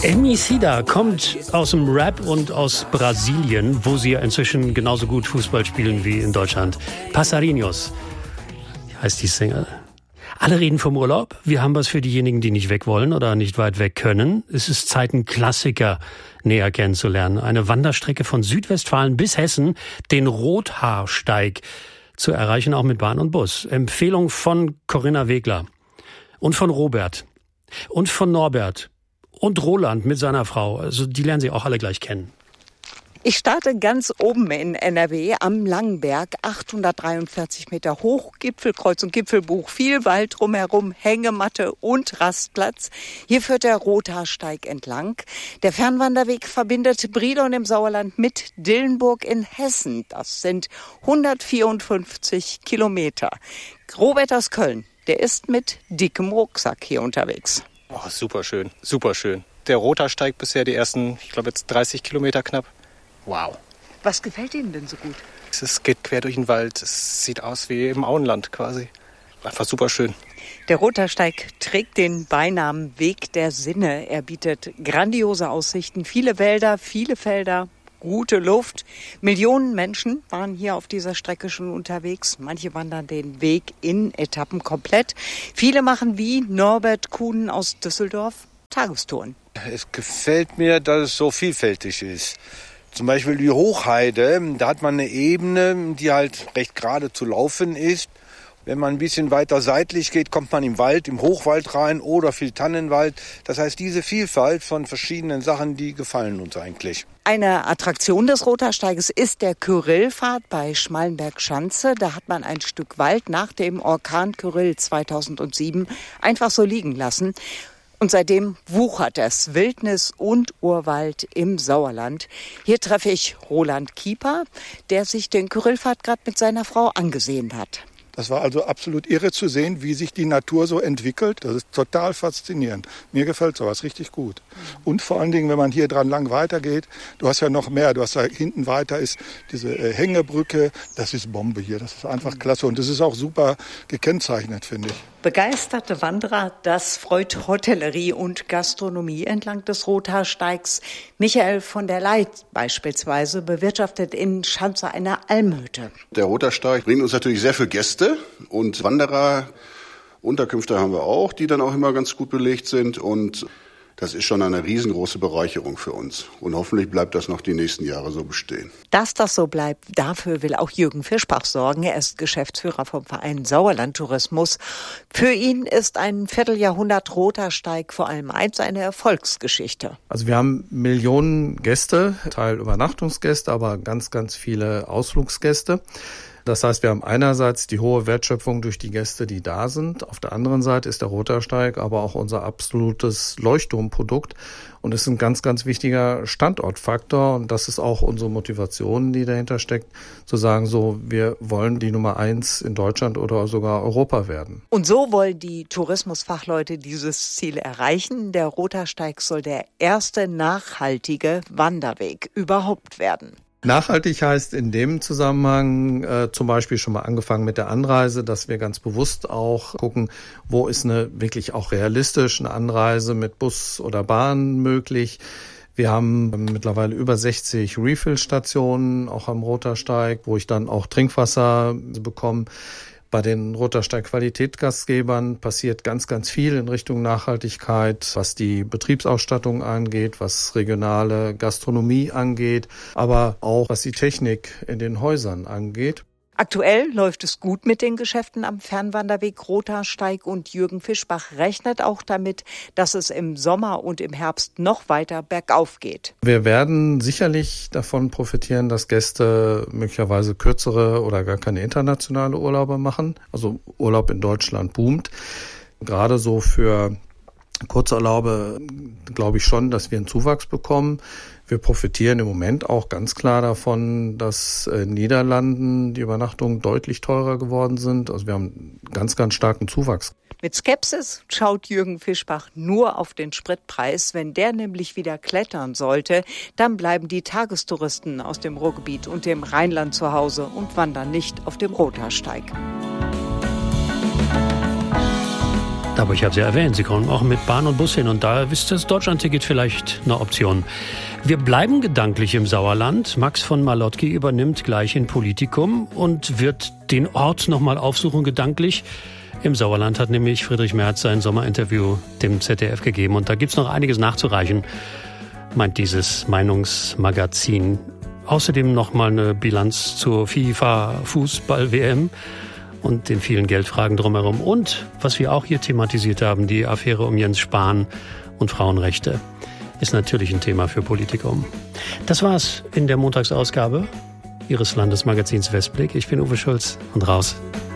Emicida kommt aus dem Rap und aus Brasilien, wo sie ja inzwischen genauso gut Fußball spielen wie in Deutschland. Passarinhos heißt die Single. Alle reden vom Urlaub. Wir haben was für diejenigen, die nicht weg wollen oder nicht weit weg können. Es ist Zeit, einen Klassiker näher kennenzulernen. Eine Wanderstrecke von Südwestfalen bis Hessen, den Rothaarsteig zu erreichen, auch mit Bahn und Bus. Empfehlung von Corinna Wegler und von Robert und von Norbert und Roland mit seiner Frau. Also die lernen Sie auch alle gleich kennen. Ich starte ganz oben in NRW am Langenberg, 843 Meter hoch, Gipfelkreuz und Gipfelbuch, viel Wald drumherum, Hängematte und Rastplatz. Hier führt der Rothaarsteig entlang. Der Fernwanderweg verbindet Brilon im Sauerland mit Dillenburg in Hessen. Das sind 154 Kilometer. Robert aus Köln, der ist mit dickem Rucksack hier unterwegs. Oh, super schön, super schön. Der Rothaarsteig bisher die ersten, ich glaube jetzt 30 Kilometer knapp. Wow. Was gefällt Ihnen denn so gut? Es geht quer durch den Wald. Es sieht aus wie im Auenland quasi. Einfach super schön. Der Rothaarsteig trägt den Beinamen Weg der Sinne. Er bietet grandiose Aussichten, viele Wälder, viele Felder, gute Luft. Millionen Menschen waren hier auf dieser Strecke schon unterwegs. Manche wandern den Weg in Etappen komplett. Viele machen wie Norbert Kuhn aus Düsseldorf Tagestouren. Es gefällt mir, dass es so vielfältig ist. Zum Beispiel die Hochheide, da hat man eine Ebene, die halt recht gerade zu laufen ist. Wenn man ein bisschen weiter seitlich geht, kommt man im Wald, im Hochwald rein oder viel Tannenwald. Das heißt, diese Vielfalt von verschiedenen Sachen, die gefallen uns eigentlich. Eine Attraktion des Rothaarsteiges ist der Kyrillpfad bei Schmallenberg-Schanze. Da hat man ein Stück Wald nach dem Orkan Kyrill 2007 einfach so liegen lassen. Und seitdem wuchert es Wildnis und Urwald im Sauerland. Hier treffe ich Roland Kieper, der sich den Kyrillpfad gerade mit seiner Frau angesehen hat. Das war also absolut irre zu sehen, wie sich die Natur so entwickelt. Das ist total faszinierend. Mir gefällt sowas richtig gut. Und vor allen Dingen, wenn man hier dran lang weitergeht, du hast ja noch mehr. Du hast da hinten weiter ist diese Hängebrücke. Das ist Bombe hier. Das ist einfach klasse. Und das ist auch super gekennzeichnet, finde ich. Begeisterte Wanderer, das freut Hotellerie und Gastronomie entlang des Rothaarsteigs. Michael von der Leit beispielsweise bewirtschaftet in Schanze eine Almhütte. Der Rothaarsteig bringt uns natürlich sehr viele Gäste und Wanderer. Unterkünfte haben wir auch, die dann auch immer ganz gut belegt sind. Und das ist schon eine riesengroße Bereicherung für uns. Und hoffentlich bleibt das noch die nächsten Jahre so bestehen. Dass das so bleibt, dafür will auch Jürgen Fischbach sorgen. Er ist Geschäftsführer vom Verein Sauerland Tourismus. Für ihn ist ein Vierteljahrhundert Rothaarsteig vor allem eins, eine Erfolgsgeschichte. Also wir haben Millionen Gäste, Teil Übernachtungsgäste, aber ganz, ganz viele Ausflugsgäste. Das heißt, wir haben einerseits die hohe Wertschöpfung durch die Gäste, die da sind. Auf der anderen Seite ist der Rothaarsteig aber auch unser absolutes Leuchtturmprodukt und ist ein ganz, ganz wichtiger Standortfaktor. Und das ist auch unsere Motivation, die dahinter steckt, zu sagen, so, wir wollen die Nummer 1 in Deutschland oder sogar Europa werden. Und so wollen die Tourismusfachleute dieses Ziel erreichen. Der Rothaarsteig soll der erste nachhaltige Wanderweg überhaupt werden. Nachhaltig heißt in dem Zusammenhang zum Beispiel schon mal angefangen mit der Anreise, dass wir ganz bewusst auch gucken, wo ist eine wirklich auch realistisch eine Anreise mit Bus oder Bahn möglich. Wir haben mittlerweile über 60 Refill-Stationen, auch am Rothaarsteig, wo ich dann auch Trinkwasser bekomme. Bei den Rothaarsteig-Qualitätsgastgebern passiert ganz, ganz viel in Richtung Nachhaltigkeit, was die Betriebsausstattung angeht, was regionale Gastronomie angeht, aber auch was die Technik in den Häusern angeht. Aktuell läuft es gut mit den Geschäften am Fernwanderweg Rothaarsteig und Jürgen Fischbach rechnet auch damit, dass es im Sommer und im Herbst noch weiter bergauf geht. Wir werden sicherlich davon profitieren, dass Gäste möglicherweise kürzere oder gar keine internationale Urlaube machen. Also Urlaub in Deutschland boomt. Gerade so für Kurzurlaube glaube ich schon, dass wir einen Zuwachs bekommen. Wir profitieren im Moment auch ganz klar davon, dass in Niederlanden die Übernachtungen deutlich teurer geworden sind. Also wir haben einen ganz, ganz starken Zuwachs. Mit Skepsis schaut Jürgen Fischbach nur auf den Spritpreis. Wenn der nämlich wieder klettern sollte, dann bleiben die Tagestouristen aus dem Ruhrgebiet und dem Rheinland zu Hause und wandern nicht auf dem Rothaarsteig. Aber ich habe es ja erwähnt, Sie kommen auch mit Bahn und Bus hin und da ist das Deutschlandticket vielleicht eine Option. Wir bleiben gedanklich im Sauerland. Max von Malotki übernimmt gleich in Politikum und wird den Ort nochmal aufsuchen gedanklich. Im Sauerland hat nämlich Friedrich Merz sein Sommerinterview dem ZDF gegeben und da gibt's noch einiges nachzureichen, meint dieses Meinungsmagazin. Außerdem nochmal eine Bilanz zur FIFA-Fußball-WM und den vielen Geldfragen drumherum. Und, was wir auch hier thematisiert haben, die Affäre um Jens Spahn und Frauenrechte, ist natürlich ein Thema für Politikum. Das war's in der Montagsausgabe Ihres Landesmagazins Westblick. Ich bin Uwe Schulz und raus.